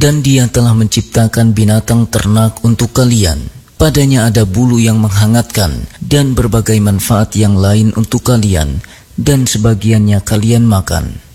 Dan Dia telah menciptakan binatang ternak untuk kalian. Padanya ada bulu yang menghangatkan dan berbagai manfaat yang lain untuk kalian, dan sebagiannya kalian makan.